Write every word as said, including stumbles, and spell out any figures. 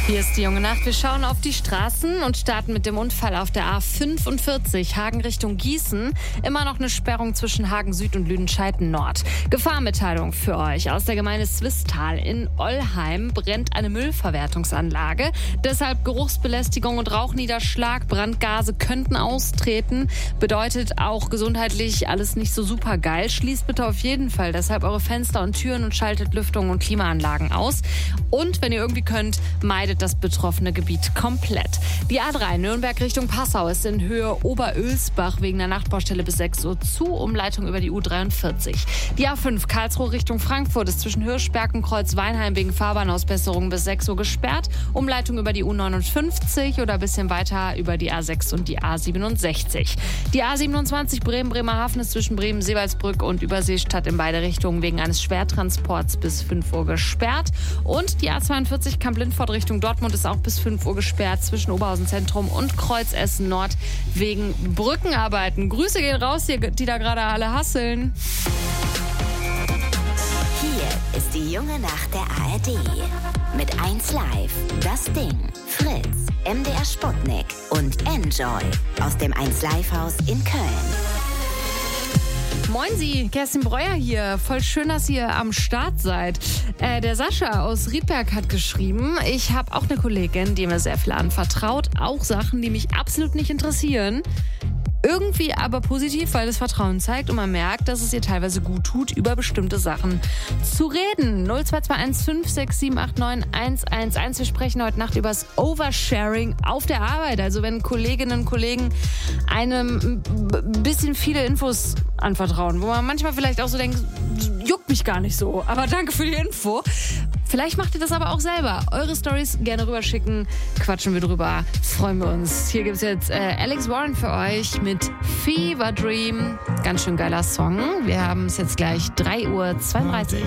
Hier ist die junge Nacht. Wir schauen auf die Straßen und starten mit dem Unfall auf der A fünfundvierzig, Hagen Richtung Gießen. Immer noch eine Sperrung zwischen Hagen Süd und Lüdenscheid Nord. Gefahrmitteilung für euch aus der Gemeinde Swisttal. In Ollheim brennt eine Müllverwertungsanlage. Deshalb Geruchsbelästigung und Rauchniederschlag. Brandgase könnten austreten. Bedeutet auch gesundheitlich alles nicht so super geil. Schließt bitte auf jeden Fall deshalb eure Fenster und Türen und schaltet Lüftung und Klimaanlagen aus. Und wenn ihr irgendwie könnt, meidet das betroffene Gebiet komplett. Die A drei Nürnberg Richtung Passau ist in Höhe Oberölsbach wegen der Nachtbaustelle bis sechs Uhr zu, Umleitung über die U dreiundvierzig. Die A fünf Karlsruhe Richtung Frankfurt ist zwischen Hirschberg und Kreuzweinheim wegen Fahrbahnausbesserung bis sechs Uhr gesperrt, Umleitung über die U neunundfünfzig oder ein bisschen weiter über die A sechs und die A siebenundsechzig. Die A siebenundzwanzig Bremen-Bremerhaven ist zwischen Bremen-Seewaldsbrück und Überseestadt in beide Richtungen wegen eines Schwertransports bis fünf Uhr gesperrt. Und die A zweiundvierzig Kamp-Lindfort Richtung Dortmund ist auch bis fünf Uhr gesperrt zwischen Oberhausen Zentrum und Kreuzessen Nord wegen Brückenarbeiten. Grüße gehen raus, hier, die da gerade alle hasseln. Hier ist die junge Nacht der A R D. Mit eins Live, Das Ding, Fritz, M D R Sputnik und Enjoy aus dem eins Live Haus in Köln. Moin Sie, Kerstin Breuer hier. Voll schön, dass ihr am Start seid. Äh, der Sascha aus Riedberg hat geschrieben, ich habe auch eine Kollegin, die mir sehr viel anvertraut. Auch Sachen, die mich absolut nicht interessieren. Irgendwie aber positiv, weil es Vertrauen zeigt und man merkt, dass es ihr teilweise gut tut, über bestimmte Sachen zu reden. null zwei zwei eins fünf sechs sieben acht neun eins eins eins. Wir sprechen heute Nacht über das Oversharing auf der Arbeit. Also wenn Kolleginnen und Kollegen einem ein bisschen viele Infos anvertrauen, wo man manchmal vielleicht auch so denkt, juckt mich gar nicht so, aber danke für die Info. Vielleicht macht ihr das aber auch selber. Eure Storys gerne rüberschicken, quatschen wir drüber, freuen wir uns. Hier gibt es jetzt äh, Alex Warren für euch mit Fever Dream. Ganz schön geiler Song. Wir haben es jetzt gleich drei Uhr zweiunddreißig.